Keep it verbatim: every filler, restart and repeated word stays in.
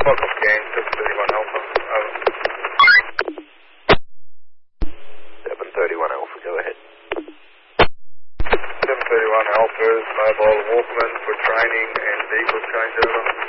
Welcome, Gain, seven thirty-one Alpha. Over. seven thirty-one Alpha, go ahead. seven thirty-one Alpha's mobile Walkman for training and vehicle changeover.